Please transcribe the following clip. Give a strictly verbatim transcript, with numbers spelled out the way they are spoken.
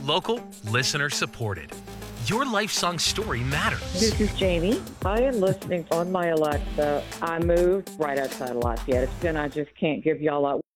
Local, listener supported. Your life song story matters. This is Jamie. I am listening on my Alexa. I moved right outside of Lafayette. It's been, I just can't give y'all a